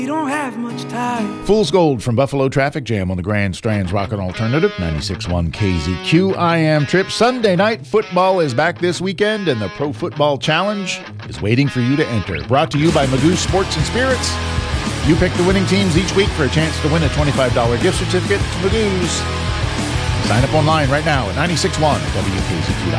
You don't have much time. Fool's Gold from Buffalo Traffic Jam on the Grand Strands Rocket Alternative, 96.1 KZQ. I am Trip. Sunday night football is back this weekend, and the Pro Football Challenge is waiting for you to enter. Brought to you by Magoo Sports and Spirits. You pick the winning teams each week for a chance to win a $25 gift certificate to Magoo's. Sign up online right now at 96.1 WKZQ.